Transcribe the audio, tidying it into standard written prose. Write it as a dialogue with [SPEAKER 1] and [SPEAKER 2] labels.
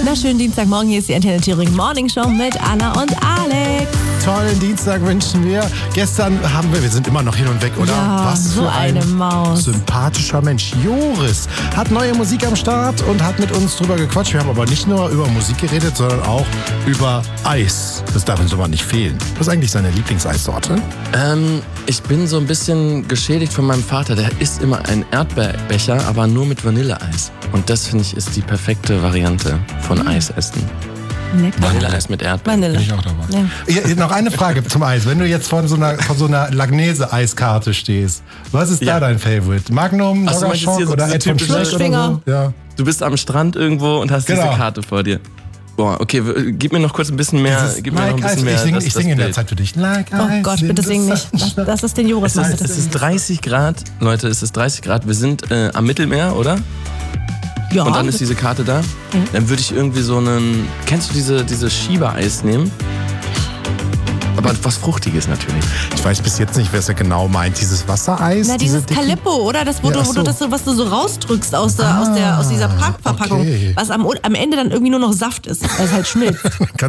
[SPEAKER 1] wunderschönen Dienstagmorgen. Hier ist die Antenne Thüringen Morning Show mit Anna und Alex.
[SPEAKER 2] Tollen Dienstag wünschen wir. Gestern wir sind immer noch hin und weg, oder?
[SPEAKER 1] Ja,
[SPEAKER 2] Was
[SPEAKER 1] so
[SPEAKER 2] für ein
[SPEAKER 1] eine Maus.
[SPEAKER 2] sympathischer Mensch. Joris hat neue Musik am Start und hat mit uns drüber gequatscht. Wir haben aber nicht nur über Musik geredet, sondern auch über Eis. Das darf uns aber nicht fehlen. Was ist eigentlich seine Lieblingseissorte?
[SPEAKER 3] Ich bin so ein bisschen geschädigt von meinem Vater. Der isst immer einen Erdbeerbecher, aber nur mit Vanilleeis. Und das, finde ich, ist die perfekte Variante von Eisessen.
[SPEAKER 1] Lecker.
[SPEAKER 3] Vanilleeis mit Erdbeeren.
[SPEAKER 1] Vanille.
[SPEAKER 2] Bin ich auch dabei.
[SPEAKER 1] Ja.
[SPEAKER 2] Ja, noch eine Frage zum Eis. Wenn du jetzt vor so einer Langnese-Eiskarte stehst, was ist da dein Favorite? Magnum,
[SPEAKER 3] Ach so, meinst du
[SPEAKER 2] Schock
[SPEAKER 3] jetzt hier
[SPEAKER 2] oder
[SPEAKER 3] so
[SPEAKER 2] Ed von
[SPEAKER 3] typische
[SPEAKER 2] Schleck oder so? Ja.
[SPEAKER 3] Du bist am Strand irgendwo und hast diese Karte vor dir. Boah, okay, gib mir noch kurz ein bisschen mehr. Gib mir noch ein bisschen mehr.
[SPEAKER 2] Ich singe in der Zeit für dich. Like
[SPEAKER 1] Oh Gott, bitte sing nicht. Das ist den Joris.
[SPEAKER 3] Es ist 30 Grad, Leute, es ist 30 Grad. Wir sind am Mittelmeer, oder?
[SPEAKER 1] Ja.
[SPEAKER 3] Und dann ist diese Karte da. Dann würde ich irgendwie so einen. Kennst du diese Schiebereis nehmen? Aber was Fruchtiges natürlich.
[SPEAKER 2] Ich weiß bis jetzt nicht, wer es ja genau meint. Dieses Wassereis?
[SPEAKER 1] Na, dieses Calippo, oder? Das, wo
[SPEAKER 2] Ja,
[SPEAKER 1] du das so, was du so rausdrückst aus dieser Packverpackung.
[SPEAKER 2] okay.
[SPEAKER 1] Was am Ende dann irgendwie nur noch Saft ist, weil es halt schmilzt.